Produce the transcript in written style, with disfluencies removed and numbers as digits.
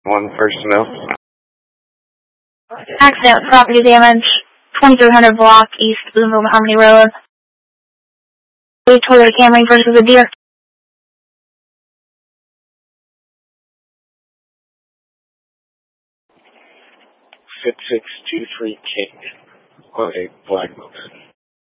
One personnel. Accident, property damage, 2300 block East Boonville Harmony Road. A Toyota Camry versus a deer. 6623 King. On a black motor.